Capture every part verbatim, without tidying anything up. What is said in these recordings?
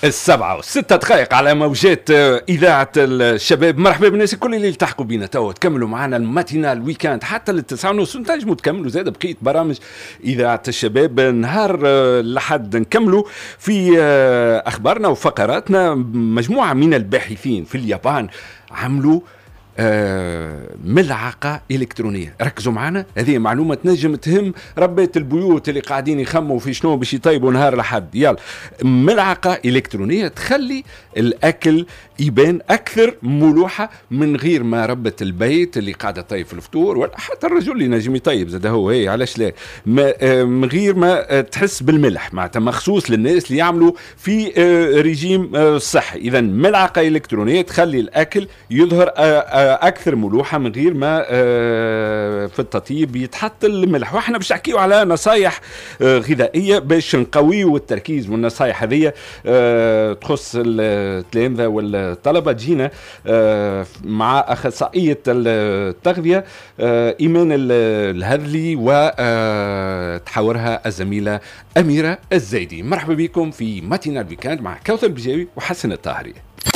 السبعة وستة دقائق على موجات إذاعة الشباب. مرحبا بالناس الكل اللي التحقوا بينا توا تكملوا معنا الماتينال ويكاند حتى للتسعة ونص، نتنجموا تكملوا زاد بقية برامج إذاعة الشباب نهار لحد نكملوا في أخبارنا وفقراتنا. مجموعة من الباحثين في اليابان عملوا آه ملعقة إلكترونية. ركزوا معنا، هذه معلومة تنجم تهم ربات البيوت اللي قاعدين يخموا في شنو باش يطيبوا نهار لحد. يلا، ملعقة إلكترونية تخلي الأكل يبان أكثر ملوحة من غير ما ربة البيت اللي قاعدة طيب في الفطور، ولا حتى الرجل اللي نجم يطيب زاد هو هي علاش لا، من غير ما تحس بالملح، معناتها مخصوص للناس اللي يعملوا في ريجيم صحي. إذا ملعقة إلكترونية تخلي الأكل يظهر أكثر ملوحة من غير ما في التطيب يتحط الملح. وإحنا باش نحكيو على نصايح غذائية باش نقويو التركيز، والنصايح هذه تخص التلامذة والطلبة. جينا مع أخصائية التغذية إيمان الهذلي وتحاورها الزميلة أميرة الزايدي. مرحبا بكم في ماتينال ويكاند مع كوثر البجاوي وحسن الطاهري.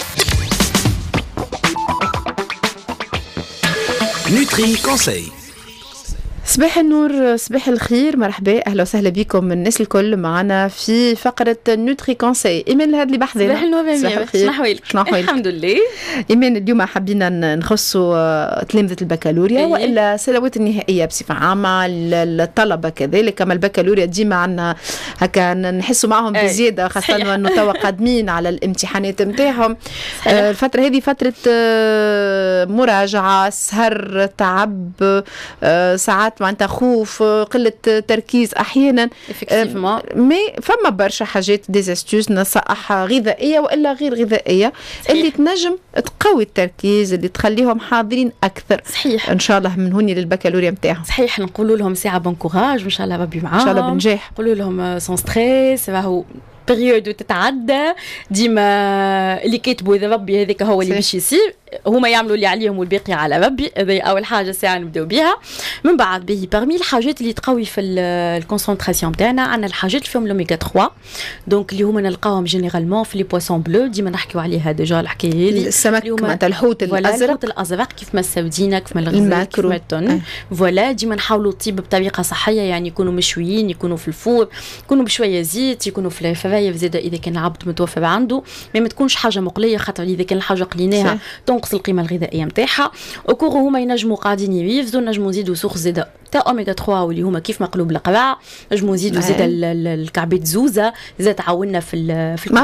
نوتري كونساي. صباح النور، صباح الخير، مرحبا، اهلا وسهلا بكم الناس الكل معنا في فقره نوتري كونساي. ايمان هذا اللي بحذنا. صباح النور امير، شنو احوالك؟ شنو احوالك؟ الحمد لله. ايمان اليوم حبينا نخصوا تلامذه البكالوريا أيه. والا السنوات النهائيه بصفه عامه، الطلبه كذلك. اما البكالوريا ديما عندنا هكا نحسوا معهم أيه. بزياده، خاصه انه توا قادمين على الامتحانات نتاعهم. آه الفتره هذه فتره آه مراجعه، سهر، تعب، آه ساعات معناتها خوف، قلة تركيز أحيانا. مي فما برشا حاجات ديزاستوز، نصائح غذائية وإلا غير غذائية صحيح. اللي تنجم تقوي التركيز، اللي تخليهم حاضرين أكثر صحيح. إن شاء الله من هوني للبكالوريا متاعهم. صحيح، نقولوا لهم ساعة بنكوراج، إن شاء الله ربي معاهم، إن شاء الله بنجاح. نقولوا لهم سون ستريس، راهو بريود تتعدى ديما اللي كاتبوا إذا ربي هذاك هو اللي باش يصير، هما يعملوا اللي عليهم والباقي على ربي. هذه أول حاجة ساعة نبدأ بها. من بعد به برمي الحاجات اللي تقوي في الكونسنتراسيون تاعنا، عندنا الحاجات اللي فيهم الأوميغا ثلاثة، دونك اللي هما نلقاهم جينيرالمون في لي بواسون بلو، ديما نحكيو عليها ديجا الحكاية هذه. السمك معناتها الحوت الأزرق، الحوت الأزرق كيف ما السردينة، كيف ما الغزال، كيف ما التون. فوالا ديما نحاولوا الطيب بطريقة صحية، يعني يكونوا مشويين، يكونوا في الفور، يكونوا بشوية زيت، يكونوا في الفراير زيادة إذا كان العبد متوفر عنده، ما تكونش حاجة مقلية، خاطر إذا كان الحاجة قليناها تنقص القيمة الغذائية متاعها. وكورو هما ينجموا قاعدين يريفزوا، نجموا نزيدوا سوخ زيادة تاع اوميغا ثلاثة واللي هما كيف مقلوب القرع، نجموا نزيدوا زيادة الكعبات زوزة، زيادة تعاوننا في في